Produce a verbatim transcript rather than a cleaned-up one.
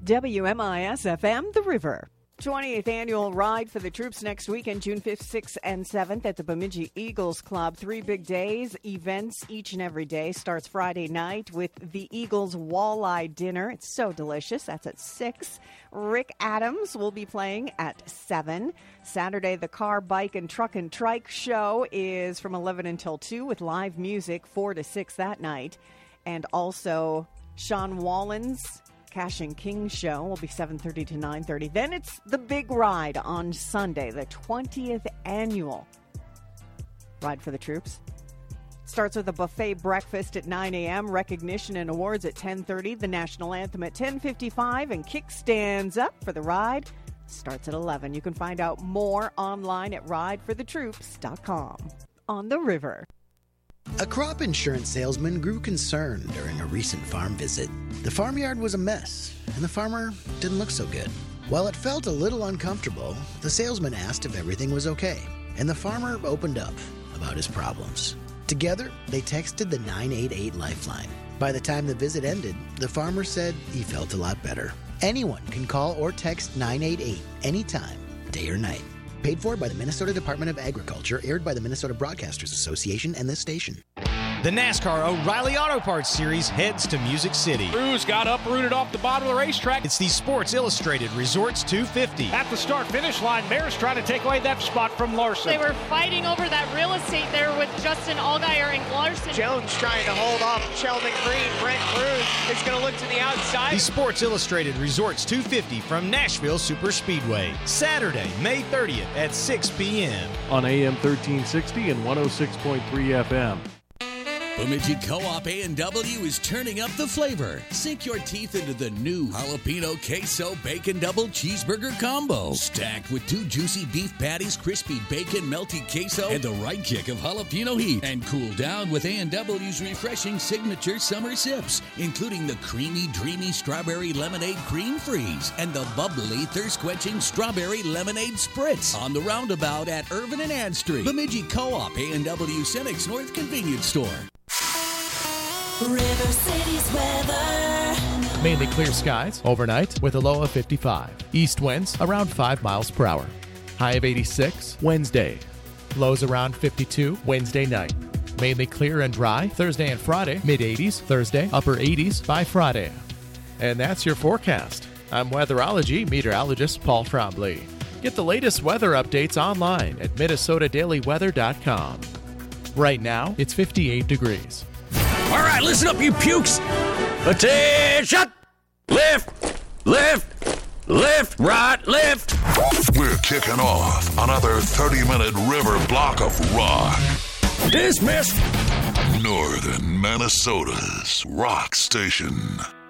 W M I S F M, The River. twentieth annual Ride for the Troops next weekend, June fifth, sixth, and seventh at the Bemidji Eagles Club. Three big days, events each and every day. Starts Friday night with the Eagles Walleye Dinner. It's so delicious. That's at six. Rick Adams will be playing at seven. Saturday, the Car, Bike, and Truck and Trike Show is from eleven until two with live music, four to six that night. And also Sean Wallen's Cash and King Show will be seven thirty to nine thirty. Then it's the big ride on Sunday, the twentieth annual Ride for the Troops. Starts with a buffet breakfast at nine a.m., recognition and awards at ten thirty, the national anthem at ten fifty-five, and kickstands up for the ride starts at eleven. You can find out more online at ride for the troops dot com. On the River. A crop insurance salesman grew concerned during a recent farm visit. The farmyard was a mess, and the farmer didn't look so good. While it felt a little uncomfortable, the salesman asked if everything was okay, and the farmer opened up about his problems. Together, they texted the nine eight eight Lifeline. By the time the visit ended, the farmer said he felt a lot better. Anyone can call or text nine eight eight anytime, day or night. Paid for by the Minnesota Department of Agriculture, aired by the Minnesota Broadcasters Association and this station. The NASCAR O'Reilly Auto Parts Series heads to Music City. Cruz got uprooted off the bottom of the racetrack. It's the Sports Illustrated Resorts two fifty. At the start-finish line, Maris trying to take away that spot from Larson. They were fighting over that real estate there with Justin Allgaier and Larson. Jones trying to hold off Sheldon Green. Brent Cruz is going to look to the outside. The Sports Illustrated Resorts two fifty from Nashville Superspeedway. Saturday, May thirtieth at six p.m. on A M thirteen sixty and one oh six point three F M. Bemidji Co-op A and W is turning up the flavor. Sink your teeth into the new Jalapeno Queso Bacon Double Cheeseburger Combo. Stacked with two juicy beef patties, crispy bacon, melty queso, and the right kick of jalapeno heat. And cool down with A and W's refreshing signature summer sips, including the creamy, dreamy strawberry lemonade cream freeze and the bubbly, thirst-quenching strawberry lemonade spritz. On the roundabout at Irvin and Ann Street. Bemidji Co-op A and W Cenex North Convenience Store. River City's weather. Mainly clear skies overnight with a low of fifty-five. East winds around five miles per hour. High of eighty-six Wednesday. Lows around fifty-two Wednesday night. Mainly clear and dry Thursday and Friday. Mid eighties Thursday, upper eighties by Friday. And that's your forecast. I'm weatherology meteorologist Paul Trombley. Get the latest weather updates online at minnesota daily weather dot com. Right now, it's fifty-eight degrees. All right, listen up, you pukes. Attention! Lift, lift, lift, right, lift. We're kicking off another thirty-minute river block of rock. Dismissed. Northern Minnesota's rock station.